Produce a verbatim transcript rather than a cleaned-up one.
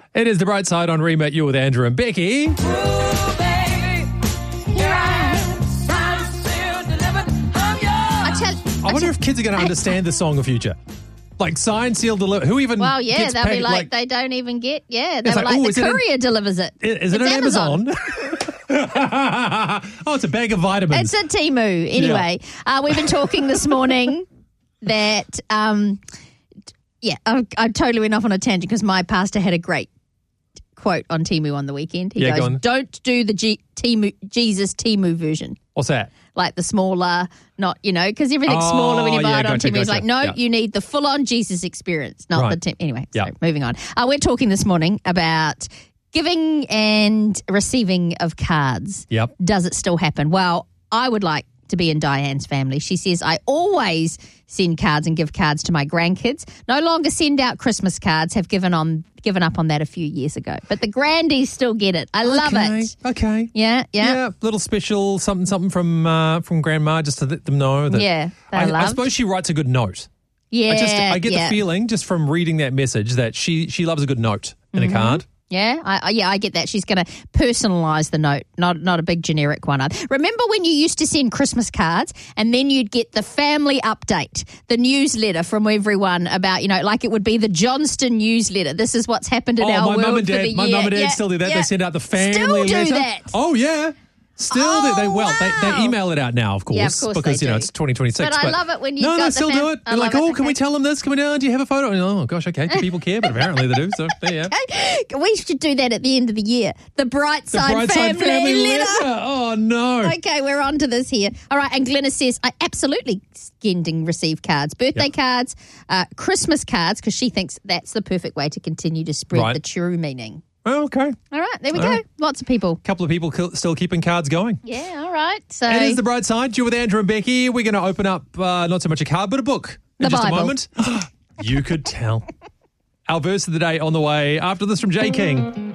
It is The Bright Side on Remit. You're with Andrew and Becky. Ooh, baby, here I am, signed, sealed, delivered, I'm yours. I tell, I wonder if kids are going to understand the song of future. Like signed, sealed, delivered. Who even well, yeah, gets they'll paid, be like, they don't even get, yeah, they'll It's be like, like, ooh, the is it an- courier delivers it. Is it It's an Amazon? Oh, it's a bag of vitamins. It's a Temu. Anyway, uh, we've been talking this morning that, um, yeah, I, I totally went off on a tangent because my pastor had a great quote on Temu on the weekend. He Yeah, go goes, on. don't do the G- Temu, Jesus Temu version. What's that? Like the smaller, not, you know, because everything's Oh, smaller when you buy yeah, it on gotcha, Temu. It's gotcha. like, no, Yeah. you need the full-on Jesus experience, not Right. the Temu. Anyway, Yeah. so moving on. Uh, we're talking this morning about giving and receiving of cards. Yep. Does it still happen? Well, I would like to be in Diane's family. She says, I always send cards and give cards to my grandkids. No longer send out Christmas cards, have given on given up on that a few years ago. But the grandies still get it. I love okay. it. Okay. Yeah, yeah. Yeah, little special something something from uh, from Grandma just to let them know that. Yeah, they're I, I loved. suppose she writes a good note. Yeah, I just I get yeah. the feeling just from reading that message that she she loves a good note in Mm-hmm. a card. Yeah, I, I, yeah, I get that. She's going to personalise the note, not not a big generic one. Remember when you used to send Christmas cards and then you'd get the family update, the newsletter from everyone about, you know, like it would be the Johnston newsletter. This is what's happened in Oh, our my world mum and for dad, the my year. mum and dad Yeah, still do that. yeah. They send out the family Still do letter. that. Oh yeah. Still, Oh, they, they well, they, they wow. email it out now, of course, Yeah, of course because they you know do. it's twenty twenty-six. But I love it when you've no, got no, the still fam- do it. I They're like, love oh, it. can we Okay. tell them this? Can we? Uh, do you have a photo? Oh gosh, okay. Do people care? But apparently they do. So there you go. We should do that at the end of the year. The Bright The Side, Bright family, Side family letter. letter. Oh no. Okay, we're on to this here. All right, and Glenna says, I absolutely send and receive cards, birthday Yep. cards, uh, Christmas cards, because she thinks that's the perfect way to continue to spread Right. the true meaning. Oh, okay. All right, there we All go. right. Lots of people. Couple of people ki- still keeping cards going. Yeah, all right. So It is The Bright Side. You're with Andrew and Becky. We're going to open up uh, not so much a card, but a book in The just Bible. a moment. You could tell. Our verse of the day on the way after this from J. King.